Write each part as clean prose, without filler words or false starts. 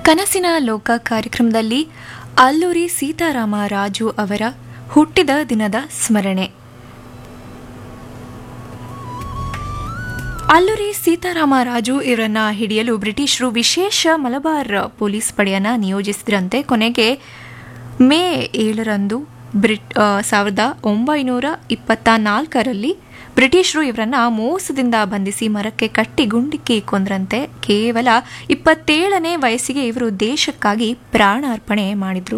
ಕನಸಿನ ಲೋಕ ಕಾರ್ಯಕ್ರಮದಲ್ಲಿ ಅಲ್ಲೂರಿ ಸೀತಾರಾಮ ರಾಜು ಅವರ ಹುಟ್ಟಿದ ದಿನದ ಸ್ಮರಣೆ. ಅಲ್ಲೂರಿ ಸೀತಾರಾಮ ರಾಜು ಇವರನ್ನ ಹಿಡಿಯಲು ಬ್ರಿಟಿಷರು ವಿಶೇಷ ಮಲಬಾರ್ ಪೊಲೀಸ್ ಪಡೆಯನ್ನು ನಿಯೋಜಿಸಿದ್ರಂತೆ. ಕೊನೆಗೆ ಮೇ 7ರಂದು 1924ರಲ್ಲಿ ಬ್ರಿಟಿಷರು ಇವರನ್ನ ಮೋಸದಿಂದ ಬಂಧಿಸಿ ಮರಕ್ಕೆ ಕಟ್ಟಿ ಗುಂಡಿಕ್ಕಿ ಕೊಂದ್ರಂತೆ. ಕೇವಲ 27ನೇ ವಯಸ್ಸಿಗೆ ಇವರು ದೇಶಕ್ಕಾಗಿ ಪ್ರಾಣಾರ್ಪಣೆ ಮಾಡಿದ್ರು.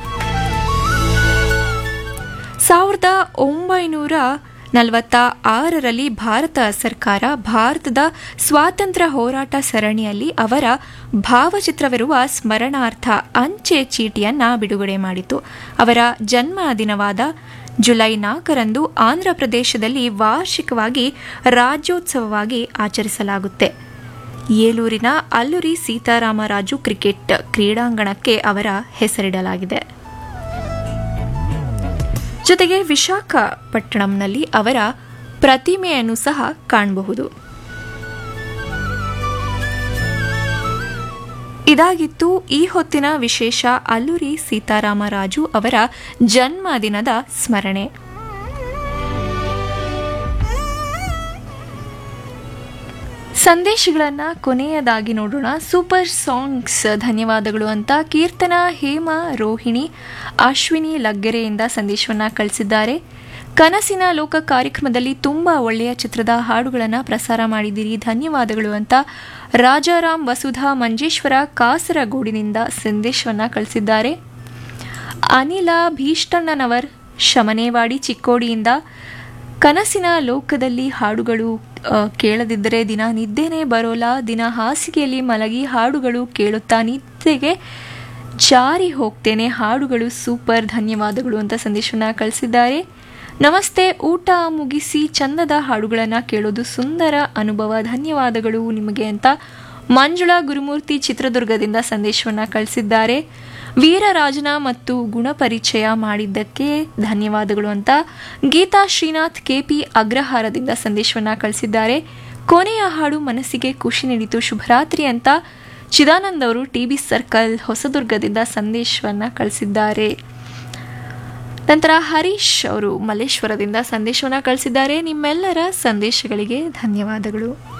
1946ರಲ್ಲಿ ಭಾರತ ಸರ್ಕಾರ ಭಾರತದ ಸ್ವಾತಂತ್ರ್ಯ ಹೋರಾಟ ಸರಣಿಯಲ್ಲಿ ಅವರ ಭಾವಚಿತ್ರವಿರುವ ಸ್ಮರಣಾರ್ಥ ಅಂಚೆ ಚೀಟಿಯನ್ನ ಬಿಡುಗಡೆ ಮಾಡಿತು. ಅವರ ಜನ್ಮ ದಿನವಾದ ಜುಲೈ 4ರಂದು ಆಂಧ್ರಪ್ರದೇಶದಲ್ಲಿ ವಾರ್ಷಿಕವಾಗಿ ರಾಜ್ಯೋತ್ಸವವಾಗಿ ಆಚರಿಸಲಾಗುತ್ತೆ. ಏಲೂರಿನ ಅಲ್ಲೂರಿ ಸೀತಾರಾಮರಾಜು ಕ್ರಿಕೆಟ್ ಕ್ರೀಡಾಂಗಣಕ್ಕೆ ಅವರ ಹೆಸರಿಡಲಾಗಿದೆ. ಜೊತೆಗೆ ವಿಶಾಖಪಟ್ಟಣಂನಲ್ಲಿ ಅವರ ಪ್ರತಿಮೆಯನ್ನು ಸಹ ಕಾಣಬಹುದು. ಇದಾಗಿತ್ತು ಈ ಹೊತ್ತಿನ ವಿಶೇಷ ಅಲ್ಲೂರಿ ಸೀತಾರಾಮರಾಜು ಅವರ ಜನ್ಮದಿನದ ಸ್ಮರಣೆ. ಸಂದೇಶಗಳನ್ನ ಕೊನೆಯದಾಗಿ ನೋಡೋಣ. ಸೂಪರ್ ಸಾಂಗ್ಸ್ ಧನ್ಯವಾದಗಳು ಅಂತ ಕೀರ್ತನಾ, ಹೇಮಾ, ರೋಹಿಣಿ, ಅಶ್ವಿನಿ ಲಗ್ಗೆರೆಯಿಂದ ಸಂದೇಶವನ್ನ ಕಳಿಸಿದ್ದಾರೆ. ಕನಸಿನ ಲೋಕ ಕಾರ್ಯಕ್ರಮದಲ್ಲಿ ತುಂಬಾ ಒಳ್ಳೆಯ ಚಿತ್ರದ ಹಾಡುಗಳನ್ನು ಪ್ರಸಾರ ಮಾಡಿದ್ದೀರಿ, ಧನ್ಯವಾದಗಳು ಅಂತ ರಾಜಾರಾಮ್ ವಸುಧಾ ಮಂಜೇಶ್ವರ ಕಾಸರಗೋಡಿನಿಂದ ಸಂದೇಶವನ್ನ ಕಳಿಸಿದ್ದಾರೆ. ಅನಿಲ ಭೀಷ್ಟಣ್ಣನವರ್ ಶಮನೇವಾಡಿ ಚಿಕ್ಕೋಡಿಯಿಂದ ಕನಸಿನ ಲೋಕದಲ್ಲಿ ಹಾಡುಗಳು ಕೇಳದಿದ್ದರೆ ದಿನ ನಿದ್ದೆನೇ ಬರೋಲ್ಲ, ದಿನ ಹಾಸಿಗೆಯಲ್ಲಿ ಮಲಗಿ ಹಾಡುಗಳು ಕೇಳುತ್ತಾ ನಿದ್ದೆಗೆ ಜಾರಿ ಹೋಗ್ತೇನೆ, ಹಾಡುಗಳು ಸೂಪರ್, ಧನ್ಯವಾದಗಳು ಅಂತ ಸಂದೇಶವನ್ನ ಕಳಿಸಿದ್ದಾರೆ. ನಮಸ್ತೆ, ಊಟ ಮುಗಿಸಿ ಚಂದದ ಹಾಡುಗಳನ್ನು ಕೇಳೋದು ಸುಂದರ ಅನುಭವ, ಧನ್ಯವಾದಗಳು ನಿಮಗೆ ಅಂತ ಮಂಜುಳಾ ಗುರುಮೂರ್ತಿ ಚಿತ್ರದುರ್ಗದಿಂದ ಸಂದೇಶವನ್ನ ಕಳಿಸಿದ್ದಾರೆ. ವೀರರಾಜನ ಮತ್ತು ಗುಣಪರಿಚಯ ಮಾಡಿದ್ದಕ್ಕೆ ಧನ್ಯವಾದಗಳು ಅಂತ ಗೀತಾ ಶ್ರೀನಾಥ್ ಕೆಪಿ ಅಗ್ರಹಾರದಿಂದ ಸಂದೇಶವನ್ನ ಕಳಿಸಿದ್ದಾರೆ. ಕೊನೆಯ ಹಾಡು ಮನಸ್ಸಿಗೆ ಖುಷಿ ನೀಡಿತು, ಶುಭರಾತ್ರಿ ಅಂತ ಚಿದಾನಂದ್ ಅವರು ಟಿಬಿ ಸರ್ಕಲ್ ಹೊಸದುರ್ಗದಿಂದ ಸಂದೇಶವನ್ನ ಕಳಿಸಿದ್ದಾರೆ. ನಂತರ ಹರೀಶ್ ಅವರು ಮಲ್ಲೇಶ್ವರದಿಂದ ಸಂದೇಶವನ್ನ ಕಳಿಸಿದ್ದಾರೆ. ನಿಮ್ಮೆಲ್ಲರ ಸಂದೇಶಗಳಿಗೆ ಧನ್ಯವಾದಗಳು.